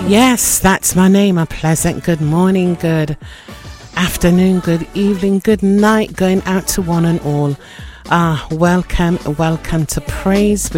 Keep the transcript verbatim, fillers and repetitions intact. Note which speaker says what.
Speaker 1: Yes, that's my name. A pleasant good morning, good afternoon, good evening, good night going out to one and all. Ah, welcome, welcome to Praise.